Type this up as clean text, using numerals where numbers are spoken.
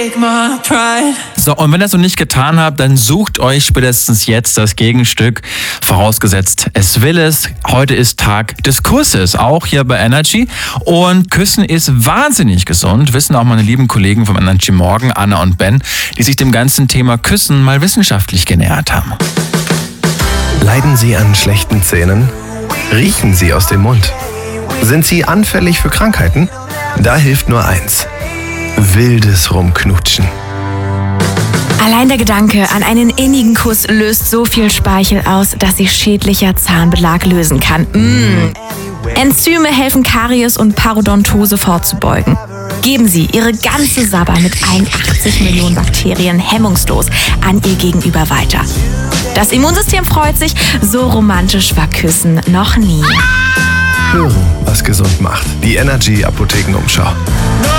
So, und wenn ihr das noch nicht getan habt, dann sucht euch spätestens jetzt das Gegenstück. Vorausgesetzt, es will es. Heute ist Tag des Kusses, auch hier bei Energy. Und Küssen ist wahnsinnig gesund, wissen auch meine lieben Kollegen vom Energy Morgen, Anna und Ben, die sich dem ganzen Thema Küssen mal wissenschaftlich genähert haben. Leiden Sie an schlechten Zähnen? Riechen Sie aus dem Mund? Sind Sie anfällig für Krankheiten? Da hilft nur eins: wildes Rumknutschen. Allein der Gedanke an einen innigen Kuss löst so viel Speichel aus, dass sich schädlicher Zahnbelag lösen kann. Enzyme helfen, Karies und Parodontose vorzubeugen. Geben Sie Ihre ganze Sabber mit 81 Millionen Bakterien hemmungslos an Ihr Gegenüber weiter. Das Immunsystem freut sich, so romantisch war Küssen noch nie. Hören, was gesund macht. Die Energy Apothekenumschau.